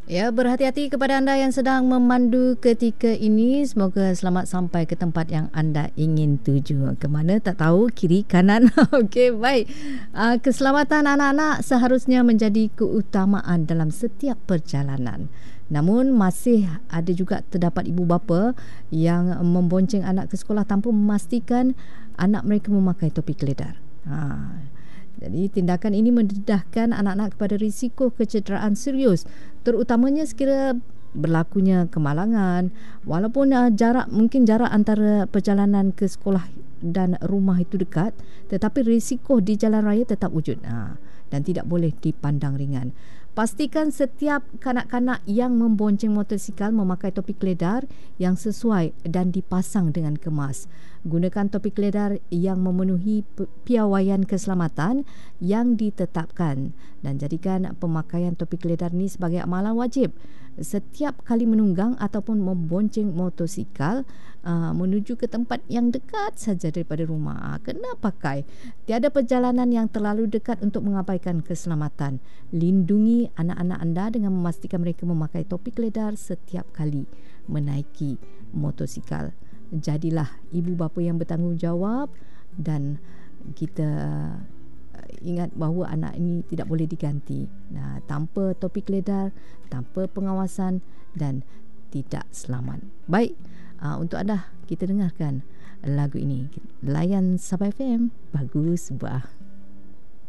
Ya, berhati-hati kepada anda yang sedang memandu ketika ini. Semoga selamat sampai ke tempat yang anda ingin tuju. Ke mana tak tahu, kiri, kanan. Okey, baik. Keselamatan anak-anak seharusnya menjadi keutamaan dalam setiap perjalanan. Namun masih ada juga terdapat ibu bapa yang membonceng anak ke sekolah tanpa memastikan anak mereka memakai topi keledar. Jadi tindakan ini mendedahkan anak-anak kepada risiko kecederaan serius, terutamanya sekira berlakunya kemalangan. Walaupun jarak antara perjalanan ke sekolah dan rumah itu dekat, tetapi risiko di jalan raya tetap wujud, dan tidak boleh dipandang ringan. Pastikan setiap kanak-kanak yang membonceng motosikal memakai topi keledar yang sesuai dan dipasang dengan kemas. Gunakan topi keledar yang memenuhi piawaian keselamatan yang ditetapkan dan jadikan pemakaian topi keledar ini sebagai amalan wajib setiap kali menunggang ataupun membonceng motosikal menuju ke tempat yang dekat saja daripada rumah. Kena pakai. Tiada perjalanan yang terlalu dekat untuk mengabaikan keselamatan. Lindungi anak-anak anda dengan memastikan mereka memakai topi keledar setiap kali menaiki motosikal. Jadilah ibu bapa yang bertanggungjawab dan kita ingat bahawa anak ini tidak boleh diganti. Tanpa topi keledar, tanpa pengawasan dan tidak selamat. Baik, untuk anda kita dengarkan lagu ini. Layan Sabah FM, bagus buah.